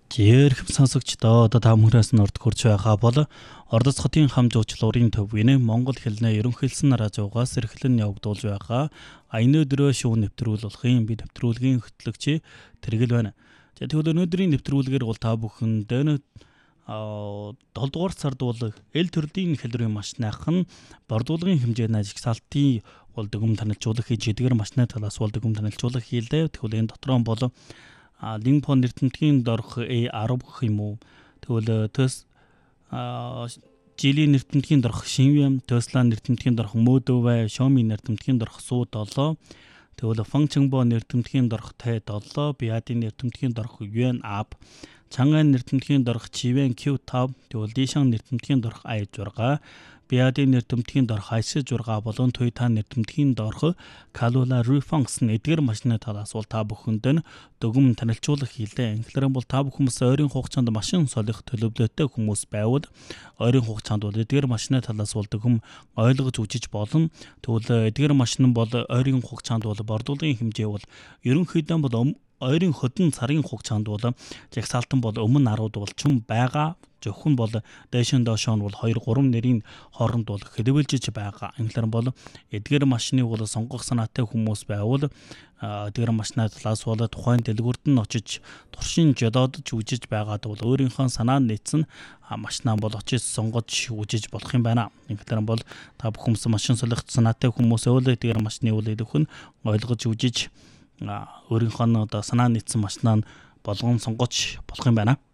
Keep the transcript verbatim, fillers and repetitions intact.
Жирхэм сонсогчдоо одоо та бүхнээс нь урд хүрч байгаа бол Ордос хотын хам жуулчлалын төвийн Монгол хэлний ерөнхийлсөн радиогоос эрхлэн явагдуулж байгаа аяны өдрөө шүүн нэвтрүүлгийн би нэвтрүүлгийн хөтлөгч Тэргэл байна. За тэгвэл өнөөдрийн нэвтрүүлгээр бол та бүхэнд аа долоо дугаар сард бол эл төрлийн хэлрийн маш найхан бордуулгын хэмжээний ажигсаалтын бол дүгм танилцуулах хийж эдгээр машины талаас бол дүгм танилцуулах хийлээ. Тэгвэл энэ дотроо бол а линкпон нэртэмтгийн дорх A ten гэх юм уу. Тэгвэл төс жилийн нэртэмтгийн дорх Шинвэм, Tesla нэртэмтгийн дорх Мөдөвэ, Xiaomi нэртэмтгийн дорх Su seven, тэгвэл Fangchengbo нэртэмтгийн дорх Тэ seven, Biadi нэртэмтгийн дорх Yuan App, Chang'an нэртэмтгийн дорх Chiwen Q five, тэгвэл Dishan нэртэмтгийн дорх I six, Biadi нэртэмтгийн дорх I six болон Toyota нэртэмтгийн дорх Corolla Refong гэсэн эдгээр машины талаас бол та бүхэнд дүгм танилцуулах хийлээ. Инхээр бол та бүхэн ойрын хугацаанд машин солих төлөвлөлттэй хүмүүс байвал ойрын хугацаанд бол эдгээр машины талаас бол дүгм ойлгож үзэж болно. Тэгвэл эдгээр машин бол ойрын хугацаанд бол бордуулгын хэмжээ бол ерөнхийдөө бол ойрын хөдөн сарын хугацаанд бол жагсаалтан бол өмнө арууд бол чум байгаа. Зөвхөн бол дэшин доошоо нь бол two three нэрийн хооронд бол хэдвэлжиж байгаа. Ингээр бол эдгээр машины бол сонгох санаатай хүмүүс байвал эдгээр машины талаас бол тухайн дэлгүүрт нь очиж туршин жододж үжиж байгаад бол өөрийнхөө санаа нийцэн машинаа бол очиж сонгож үжиж болох юм байна. Ингээр бол та бүхэн машин солих санаатай хүмүүс байвал эдгээр машины бол илүүхэн ойлгож үжиж өөрийнхөө одоо санаа нийцсэн машинаа болгон сонгож болох юм байна.